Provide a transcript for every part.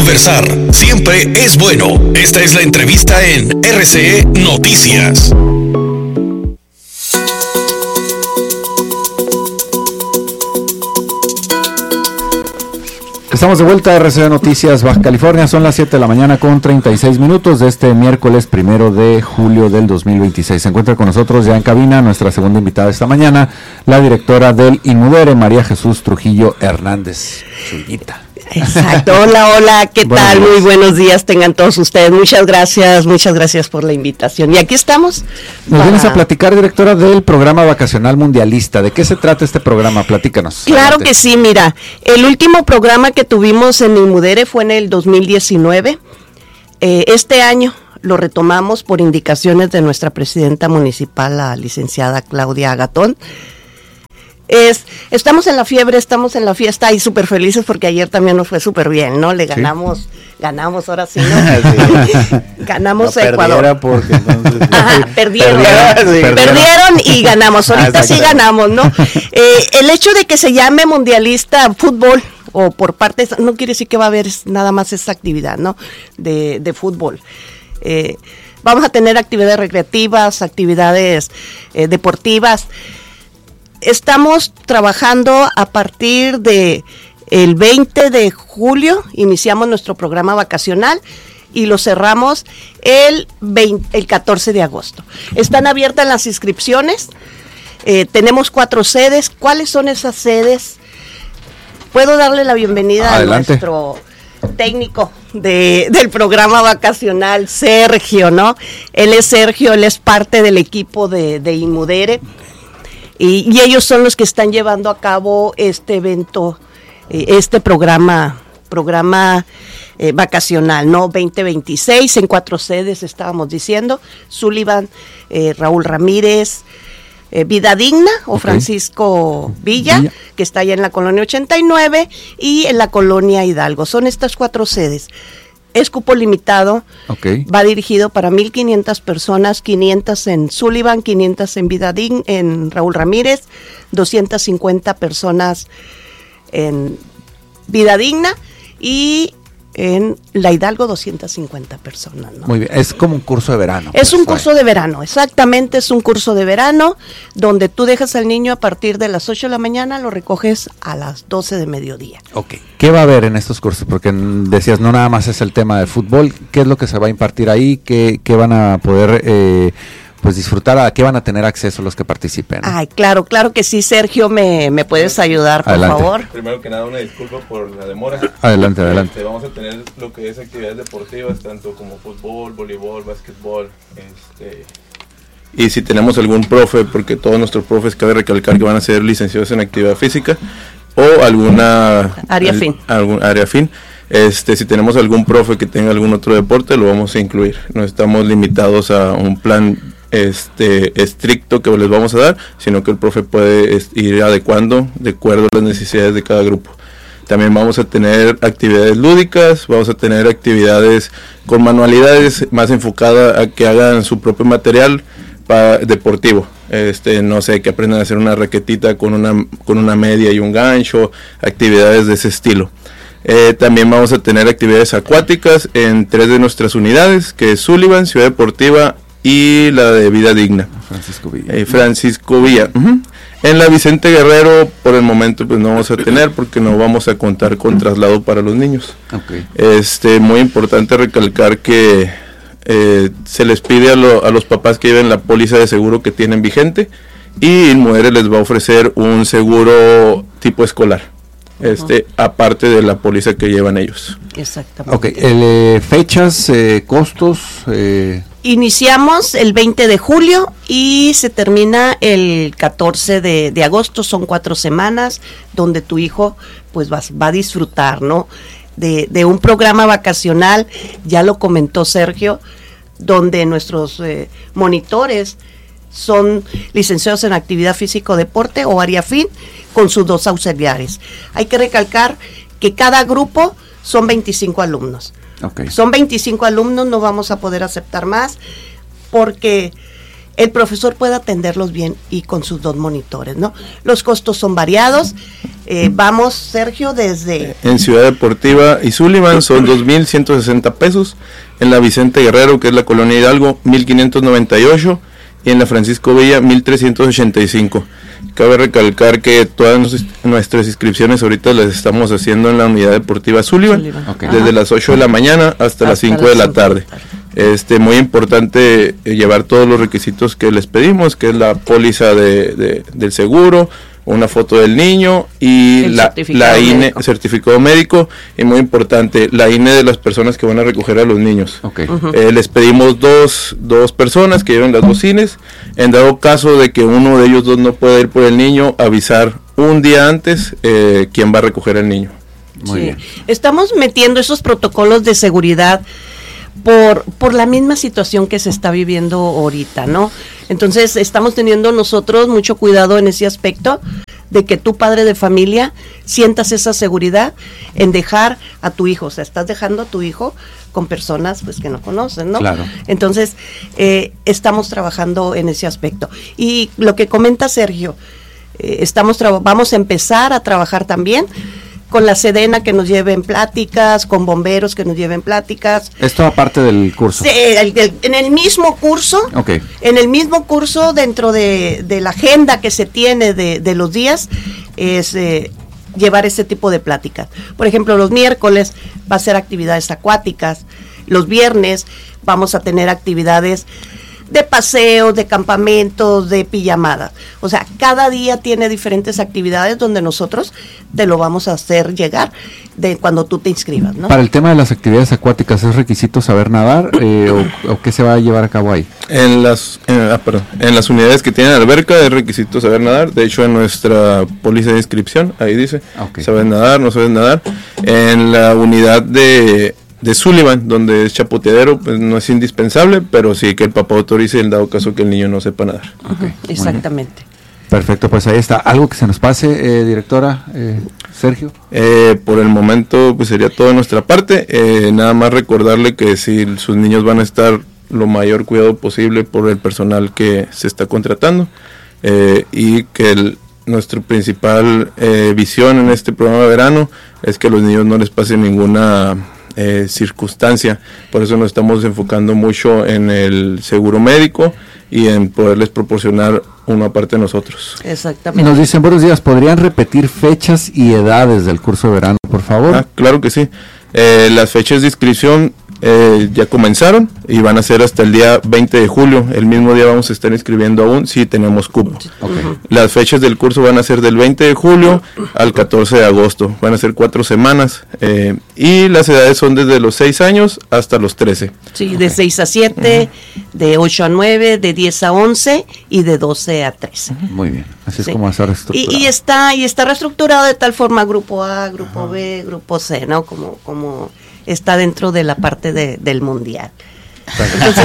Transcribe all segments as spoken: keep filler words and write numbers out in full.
Conversar siempre es bueno. Esta es la entrevista en R C E Noticias. Estamos de vuelta a R C E Noticias Baja California, son las siete de la mañana con treinta y seis minutos de este miércoles primero de julio del dos mil veintiséis. Se encuentra con nosotros ya en cabina nuestra segunda invitada esta mañana, la directora del Inmudere, María Jesús Trujillo Hernández. Chuyita. Exacto, hola, hola, ¿qué Buenos tal? días. Muy buenos días tengan todos ustedes, muchas gracias, muchas gracias por la invitación. Y aquí estamos. Nos para... vienes a platicar, directora, del programa vacacional mundialista. ¿De qué se trata este programa? Platícanos. Claro Adelante. que sí, mira, el último programa que tuvimos en Inmudere fue en el dos mil diecinueve. Eh, este año lo retomamos por indicaciones de nuestra presidenta municipal, la licenciada Claudia Agatón. Es, estamos en la fiebre, estamos en la fiesta y súper felices porque ayer también nos fue súper bien, ¿no? Le ganamos, ¿sí? ganamos ahora sí, ¿no? Sí. Ganamos no a Ecuador. Porque entonces... Ajá, perdieron, Perdieron, sí. perdieron y ganamos, ahorita Ah, sí ganamos, ¿no? Eh, el hecho de que se llame mundialista fútbol o por parte, no quiere decir que va a haber nada más esta actividad, ¿no? De, de fútbol. Eh, vamos a tener actividades recreativas, actividades eh, deportivas. Estamos trabajando a partir de el veinte de julio, iniciamos nuestro programa vacacional y lo cerramos el, veinte, el catorce de agosto. Están abiertas las inscripciones, eh, tenemos cuatro sedes. ¿Cuáles son esas sedes? Puedo darle la bienvenida Adelante. a nuestro técnico de, del programa vacacional, Sergio, ¿no? Él es Sergio, él es parte del equipo de, de Inmudere. Y, y ellos son los que están llevando a cabo este evento, eh, este programa, programa eh, vacacional, ¿no? veinte veintiséis, en cuatro sedes estábamos diciendo, Sullivan, eh, Raúl Ramírez, eh, Vida Digna o okay. Francisco Villa, Villa, que está allá en la colonia ochenta y nueve, y en la colonia Hidalgo. Son estas cuatro sedes. Es cupo limitado, okay. Va dirigido para mil quinientas personas, quinientas en Sullivan, quinientas en Vida Digna, en Raúl Ramírez, doscientas cincuenta personas en Vida Digna y en la Hidalgo doscientas cincuenta personas, ¿no? Muy bien, es como un curso de verano. Es pues, un curso vaya. de verano, exactamente, es un curso de verano donde tú dejas al niño a partir de las ocho de la mañana, lo recoges a las doce de mediodía. Ok, ¿qué va a haber en estos cursos? Porque decías, no nada más es el tema de fútbol, ¿qué es lo que se va a impartir ahí? ¿Qué, qué van a poder eh, pues disfrutar? ¿A qué van a tener acceso los que participen? Ay, claro, claro que sí, Sergio, ¿me, me puedes ayudar, por adelante. favor? Primero que nada, una disculpa por la demora. Adelante, adelante. Este, vamos a tener lo que es actividades deportivas, tanto como fútbol, voleibol, básquetbol. Este, y si tenemos algún profe, porque todos nuestros profes, cabe recalcar que van a ser licenciados en actividad física o alguna... Área fin. Algún área fin. Este, si tenemos algún profe que tenga algún otro deporte, lo vamos a incluir. No estamos limitados a un plan este estricto que les vamos a dar, sino que el profe puede est- ir adecuando de acuerdo a las necesidades de cada grupo. También vamos a tener actividades lúdicas, vamos a tener actividades con manualidades más enfocadas a que hagan su propio material pa- deportivo. Este, no sé, que aprendan a hacer una raquetita con una, con una media y un gancho, actividades de ese estilo. Eh, también vamos a tener actividades acuáticas en tres de nuestras unidades, que es Sullivan, Ciudad Deportiva y la de Vida Digna. Francisco Villa. Eh, Francisco Villa. Uh-huh. En la Vicente Guerrero, por el momento, pues no vamos a tener, porque no vamos a contar con traslado para los niños. Okay. Este, muy importante recalcar que eh, se les pide a, lo, a los papás que lleven la póliza de seguro que tienen vigente, y Inmudere les va a ofrecer un seguro tipo escolar. Este, uh-huh. aparte de la póliza que llevan ellos. Exactamente. Ok, el, eh, fechas, eh, costos. Eh. Iniciamos el veinte de julio y se termina el catorce de, de agosto. Son cuatro semanas donde tu hijo pues va, va a disfrutar, ¿no? De, de un programa vacacional, ya lo comentó Sergio, donde nuestros eh, monitores son licenciados en actividad físico deporte o área fin con sus dos auxiliares. Hay que recalcar que cada grupo son veinticinco alumnos. Okay. Son veinticinco alumnos, no vamos a poder aceptar más porque el profesor pueda atenderlos bien y con sus dos monitores, ¿no? Los costos son variados. Eh, vamos, Sergio, desde... En Ciudad Deportiva y Sullivan son dos mil ciento sesenta pesos. En la Vicente Guerrero, que es la Colonia Hidalgo, mil quinientos noventa y ocho. Y en la Francisco Villa, mil trescientos ochenta y cinco. Cabe recalcar que todas nuestras inscripciones ahorita las estamos haciendo en la Unidad Deportiva Sullivan, Sullivan. Okay. Desde Ajá. las ocho de la mañana hasta, hasta las cinco de la tarde. Este, muy importante eh, llevar todos los requisitos que les pedimos, que es la póliza de, de, del seguro, una foto del niño y el la, certificado la I N E, médico. certificado médico, y muy importante, la I N E de las personas que van a recoger a los niños. Okay. Uh-huh. eh, les pedimos dos, dos personas que lleven las dos I N Es. En dado caso de que uno de ellos dos no pueda ir por el niño, avisar un día antes eh, quién va a recoger al niño. Muy sí. bien. Estamos metiendo esos protocolos de seguridad por por la misma situación que se está viviendo ahorita, ¿no? Entonces estamos teniendo nosotros mucho cuidado en ese aspecto de que tú, padre de familia, sientas esa seguridad en dejar a tu hijo, o sea, estás dejando a tu hijo con personas pues que no conocen, ¿no? Claro. Entonces eh, estamos trabajando en ese aspecto. Y lo que comenta Sergio, eh, estamos tra- vamos a empezar a trabajar también con la Sedena, que nos lleven pláticas, con bomberos que nos lleven pláticas. Esto aparte del curso. Sí, el, el, en el mismo curso, okay. en el mismo curso, dentro de, de la agenda que se tiene de, de los días, es eh, llevar ese tipo de pláticas. Por ejemplo, los miércoles va a ser actividades acuáticas, los viernes vamos a tener actividades de paseos, de campamentos, de pijamadas. O sea, cada día tiene diferentes actividades donde nosotros te lo vamos a hacer llegar de cuando tú te inscribas, ¿no? Para el tema de las actividades acuáticas, ¿es requisito saber nadar eh, o, o qué se va a llevar a cabo ahí? En las, en, ah, perdón, en las unidades que tienen alberca es requisito saber nadar. De hecho, en nuestra póliza de inscripción, ahí dice, okay. sabes nadar, no sabes nadar. En la unidad de... de Sullivan, donde es chapoteadero, pues no es indispensable, pero sí que el papá autorice en dado caso que el niño no sepa nadar. Okay, exactamente. Perfecto, pues ahí está. ¿Algo que se nos pase, eh, directora, eh, Sergio? Eh, por el momento, pues sería todo de nuestra parte. Eh, nada más recordarle que si sus niños van a estar lo mayor cuidado posible por el personal que se está contratando, eh, y que el, nuestra principal eh, visión en este programa de verano es que a los niños no les pase ninguna Eh, circunstancia. Por eso nos estamos enfocando mucho en el seguro médico y en poderles proporcionar una parte de nosotros. Exactamente. Nos dicen, buenos días, ¿podrían repetir fechas y edades del curso de verano, por favor? Ah, claro que sí. Eh, las fechas de inscripción eh, ya comenzaron y van a ser hasta el día veinte de julio. El mismo día vamos a estar inscribiendo aún si tenemos cupo. Okay. Las fechas del curso van a ser del veinte de julio al catorce de agosto. Van a ser cuatro semanas. Eh, y las edades son desde los seis años hasta los trece. Sí, okay. De seis a siete, uh-huh. de ocho a nueve, de diez a once y de doce a trece. Uh-huh. Muy bien. Así sí. es como está reestructurado. Y, y está y está reestructurado de tal forma grupo A, grupo uh-huh. B, grupo C, ¿no? Como como está dentro de la parte de, del mundial. Entonces,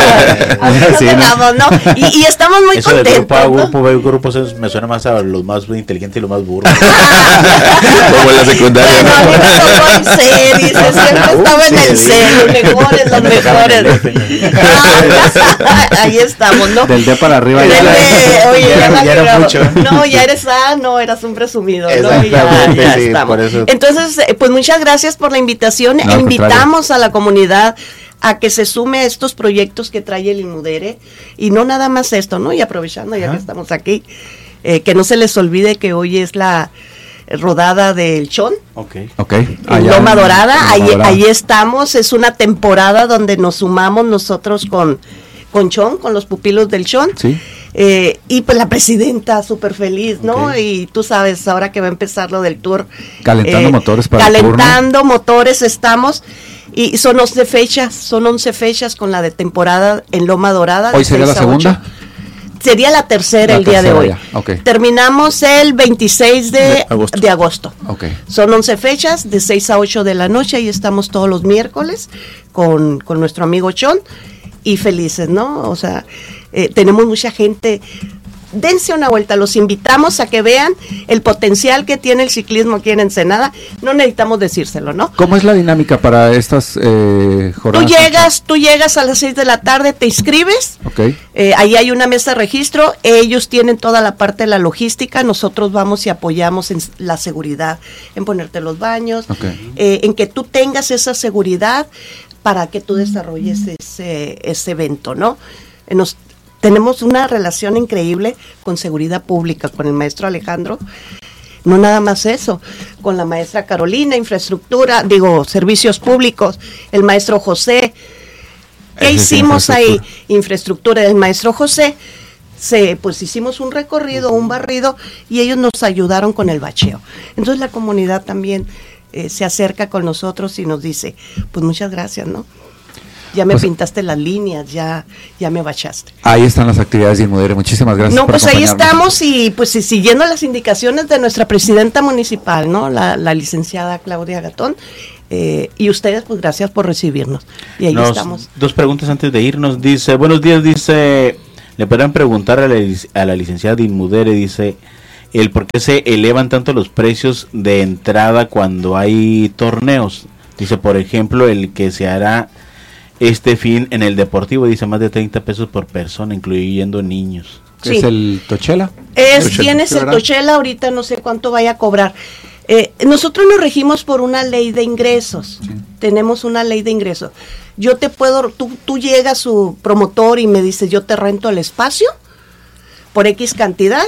sí, ¿no? ¿no? Y, y estamos muy eso contentos. Eso de grupo A, ¿no? grupo B, grupo C me suena más a los más inteligentes y los más burros. Como en la secundaria. No, no, no, en C, dice, siempre estaba en el C, los mejores, los mejores. Ah, ahí estamos, ¿no? Del D para arriba. Del Ya, D, oye, ya, ya, ya, ya era mucho. No, ya eres A, no, eras un presumido, ¿no? Y ya, ya sí, estamos. por eso. Entonces, pues muchas gracias por la invitación. No, invitamos a la comunidad a que se sume a estos proyectos que trae el INMUDERE, y no nada más esto, ¿no? Y aprovechando ya Ajá. que estamos aquí, eh, que no se les olvide que hoy es la rodada del Chon. Okay. Okay. En Allá Loma Dorada, en Loma ahí, Dorada. Ahí estamos, es una temporada donde nos sumamos nosotros con, con Chon, con los pupilos del Chon. Sí. Eh, y pues la presidenta súper feliz, ¿no? Okay. Y tú sabes, ahora que va a empezar lo del tour. Calentando eh, motores para calentando el tour, ¿no? Calentando motores estamos. Y son once fechas, son once fechas con la de temporada en Loma Dorada. ¿Hoy sería la segunda? Sería la tercera la el tercera día de hoy. Okay. Terminamos el veintiséis de, de agosto. De agosto. Okay. Son once fechas, de seis a ocho de la noche, y estamos todos los miércoles con, con nuestro amigo Chon, y felices, ¿no? O sea, eh, tenemos mucha gente dense una vuelta, los invitamos a que vean el potencial que tiene el ciclismo aquí en Ensenada, no necesitamos decírselo, ¿no? ¿Cómo es la dinámica para estas eh, jornadas? Tú llegas, tú llegas a las seis de la tarde, te inscribes, Okay. eh, ahí hay una mesa de registro, ellos tienen toda la parte de la logística, nosotros vamos y apoyamos en la seguridad, en ponerte los baños, Okay. eh, en que tú tengas esa seguridad para que tú desarrolles ese, ese evento, ¿no? Eh, Nos Tenemos una relación increíble con seguridad pública, con el maestro Alejandro. No nada más eso, con la maestra Carolina, infraestructura, digo, servicios públicos, el maestro José. ¿Qué Ese es hicimos ahí? infraestructura. Infraestructura del maestro José. Se, pues hicimos un recorrido, un barrido, y ellos nos ayudaron con el bacheo. Entonces la comunidad también eh, se acerca con nosotros y nos dice, pues muchas gracias, ¿no? Ya me Pues, pintaste las líneas, ya, ya me bachaste. Ahí están las actividades de Inmodere. Muchísimas gracias No, por pues ahí acompañarnos. estamos y pues y siguiendo las indicaciones de nuestra presidenta municipal, ¿no? La, la licenciada Claudia Gatón. Eh, y ustedes, pues gracias por recibirnos. Y ahí Nos- estamos. Dos preguntas antes de irnos. Dice, buenos días, dice, le podrán preguntar a la, lic- a la licenciada de Inmudere, dice, el por qué se elevan tanto los precios de entrada cuando hay torneos. Dice, por ejemplo, el que se hará este fin en el Deportivo, dice más de treinta pesos por persona, incluyendo niños. ¿Qué Sí. es el Tochela? Es, Tochela, tienes ¿sí, el verdad? Tochela, ahorita no sé cuánto vaya a cobrar. Eh, nosotros nos regimos por una ley de ingresos. Sí. Tenemos una ley de ingresos. Yo te puedo, tú, tú llegas su promotor y me dices, yo te rento el espacio por X cantidad.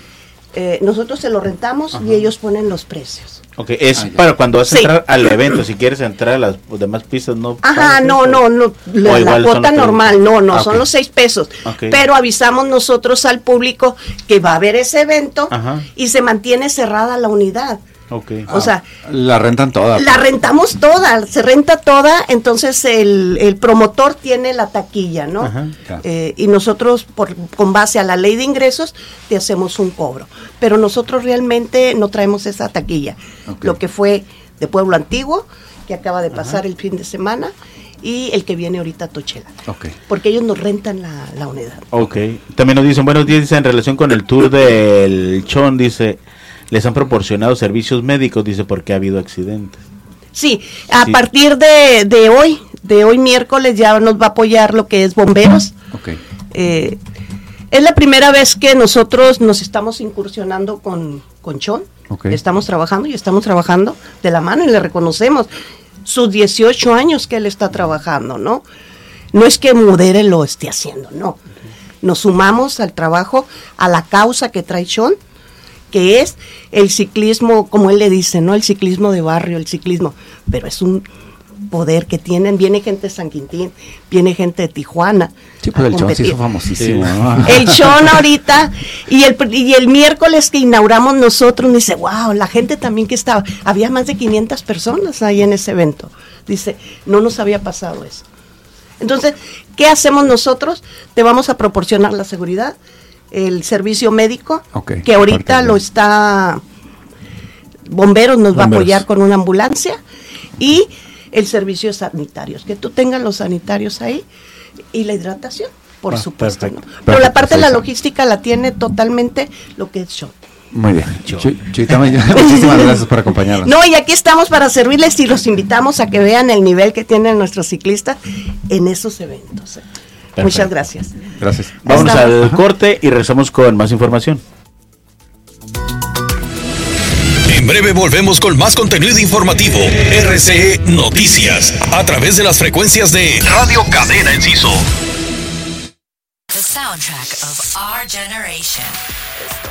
Eh, nosotros se lo rentamos y ellos ponen los precios. Ok, es Ah, ya. para cuando vas a Sí. entrar al evento, si quieres entrar a las demás pistas, no. Ajá, pagas no, eso. no, no, O la, la igual son cuota los normal, no, no, Ah, son ok. los seis pesos. Ok. Pero avisamos nosotros al público que va a haber ese evento Ajá. y se mantiene cerrada la unidad. Ok. O sea, La rentan toda. la rentamos toda, se renta toda, entonces el, el promotor tiene la taquilla, ¿no? Ajá. Ya. Eh, y nosotros, por, con base a la ley de ingresos, te hacemos un cobro. Pero nosotros realmente no traemos esa taquilla. Ok. Lo que fue de Pueblo Antiguo, que acaba de pasar el fin de semana, y el que viene ahorita a Tochela. Ok. Porque ellos nos rentan la, la unidad. Ok. También nos dicen, buenos días, dice, en relación con el tour del Chon, dice, les han proporcionado servicios médicos, dice, porque ha habido accidentes. Sí, a Sí. partir de, de hoy, de hoy miércoles ya nos va a apoyar lo que es bomberos. Ok. Eh, es la primera vez que nosotros nos estamos incursionando con, con Chon. Ok. Estamos trabajando y estamos trabajando de la mano y le reconocemos sus dieciocho años que él está trabajando, ¿no? No es que Mudere lo esté haciendo, no. Nos sumamos al trabajo, a la causa que trae Chon, que es el ciclismo, como él le dice, ¿no? El ciclismo de barrio, el ciclismo, pero es un poder que tienen, viene gente de San Quintín, viene gente de Tijuana. Sí, pues a el Chon se competir. hizo famosísimo, Sí. ¿no? El Chon ahorita, y el, y el miércoles que inauguramos nosotros, dice, wow, la gente también que estaba, había más de quinientas personas ahí en ese evento. Dice, no nos había pasado eso. Entonces, ¿qué hacemos nosotros? Te vamos a proporcionar la seguridad, el servicio médico, Ok, que ahorita aparte de- lo está, bomberos nos va a Bomberos. apoyar con una ambulancia, y el servicio sanitarios, que tú tengas los sanitarios ahí, y la hidratación, por Ah, supuesto. perfecto. ¿no? Pero la Perfecto, parte de sí, la sí. logística la tiene totalmente lo que es Chon. Muy bien. Chu- Chuita, muchísimas gracias por acompañarnos. No, y aquí estamos para servirles y los invitamos a que vean el nivel que tienen nuestros ciclistas en esos eventos. ¿eh? Muchas gracias. Gracias. Vámonos Estamos. al corte y regresamos con más información. En breve volvemos con más contenido informativo. R C E Noticias. A través de las frecuencias de Radio Cadena Enciso. The soundtrack of our generation.